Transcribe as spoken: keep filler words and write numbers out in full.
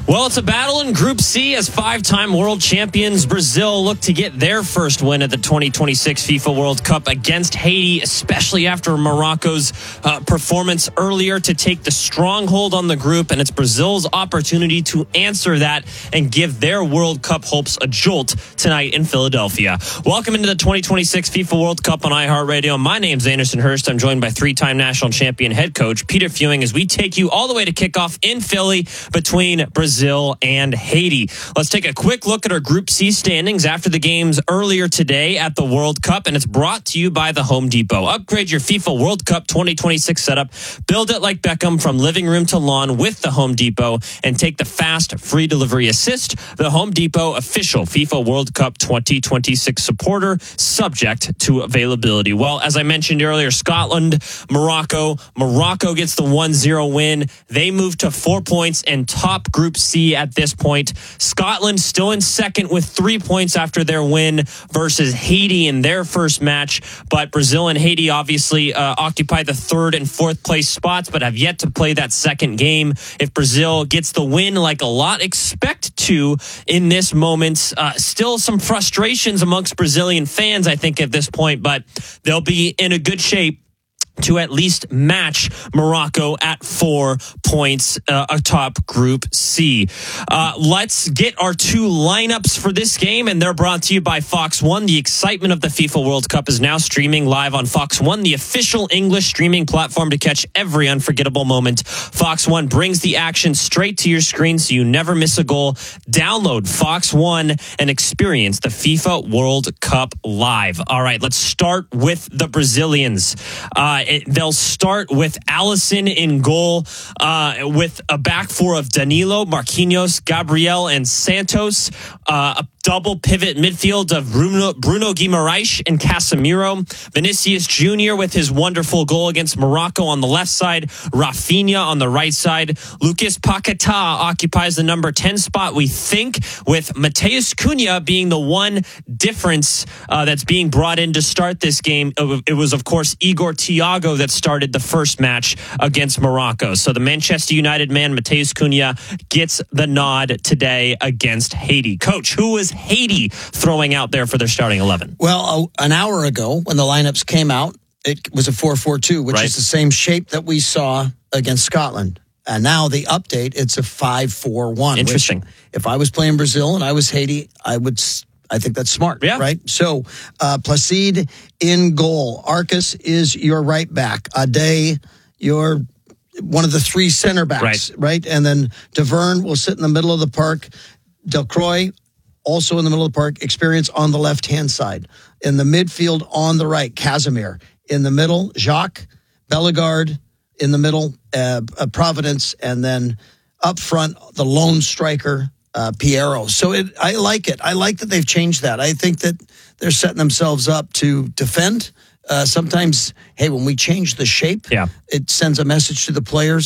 Well, it's a battle in Group C as five-time world champions Brazil look to get their first win at the twenty twenty-six FIFA World Cup against Haiti, especially after Morocco's uh, performance earlier to take the stronghold on the group. And it's Brazil's opportunity to answer that and give their World Cup hopes a jolt tonight in Philadelphia. Welcome into the twenty twenty-six FIFA World Cup on iHeartRadio. My name's Anderson Hurst. I'm joined by three-time national champion head coach Peter Fewing as we take you all the way to kickoff in Philly between Brazil and Haiti. Let's take a quick look at our Group C standings after the games earlier today at the World Cup, and it's brought to you by the Home Depot. Upgrade your FIFA World Cup twenty twenty-six setup. Build it like Beckham from living room to lawn with the Home Depot, and take the fast, free delivery assist. The Home Depot official FIFA World Cup twenty twenty-six supporter, subject to availability. Well, as I mentioned earlier, Scotland, Morocco. Morocco gets the one zero win. They move to four points and top Group C at this point. Scotland still in second with three points after their win versus Haiti in their first match. But Brazil and Haiti obviously uh, occupy the third and fourth place spots, but have yet to play that second game. If Brazil gets the win, like a lot expect to in this moment, uh, still some frustrations amongst Brazilian fans, I think, at this point, but they'll be in a good shape to at least match Morocco at four points uh, atop Group C. Uh, let's get our two lineups for this game, and they're brought to you by Fox One. The excitement of the FIFA World Cup is now streaming live on Fox One, the official English streaming platform to catch every unforgettable moment. Fox One brings the action straight to your screen so you never miss a goal. Download Fox One and experience the FIFA World Cup live. All right, let's start with the Brazilians. Uh, It, they'll start with Alisson in goal, uh, with a back four of Danilo, Marquinhos, Gabriel, and Santos. Uh, a double pivot midfield of Bruno, Bruno Guimaraes and Casemiro. Vinicius Junior with his wonderful goal against Morocco on the left side. Rafinha on the right side. Lucas Paquetá occupies the number ten spot, we think, with Matheus Cunha being the one difference uh, that's being brought in to start this game. It was, of course, Igor Thiago that started the first match against Morocco. So the Manchester United man, Matheus Cunha, gets the nod today against Haiti. Coach, who is Haiti throwing out there for their starting eleven? Well, an hour ago when the lineups came out, it was a four four two, which right. is the same shape that we saw against Scotland. And now the update, it's a five four one. Interesting. If I was playing Brazil and I was Haiti, I would... I think that's smart, yeah. right? So, uh, Placide in goal. Arcus is your right back. Ade, your one of the three center backs, right? right? And then Deverne will sit in the middle of the park. Delcroix, also in the middle of the park. Experience on the left-hand side. In the midfield on the right, Casemiro. In the middle, Jacques, Bellegarde. In the middle, uh, uh, Providence. And then up front, the lone striker, Uh, Piero. So it, I like it. I like that they've changed that. I think that they're setting themselves up to defend. Uh, sometimes, hey, when we change the shape, yeah. it sends a message to the players.